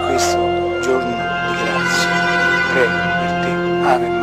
questo giorno di grazia. Prego per te. Ave Maria.